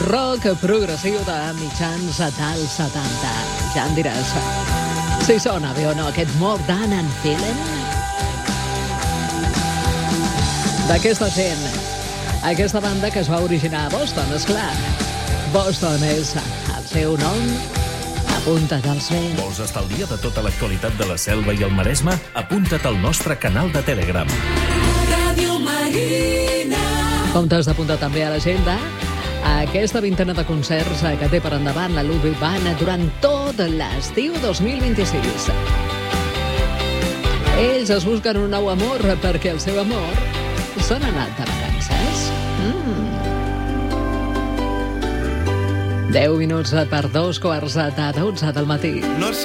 rock progressiu de mitjans dels 70. Ja em diràs si sona bé o no aquest More Than and Feeling. D'aquesta gent, aquesta banda que es va originar a Boston, esclar. Boston és el seu nom. Apunta't als bé. Vols estar al dia de tota l'actualitat de la Selva i el Maresme? Apunta't al nostre canal de Telegram. Ràdio Marina. Com t'has d'apuntar també a l'agenda? Aquesta vintena de concerts que té per endavant la Ludwig Band durant tot l'estiu 2026. Ells es busquen un nou amor perquè el seu amor s'han anat de vacances. 10 minuts per 2 quarts de 12 del matí. No sé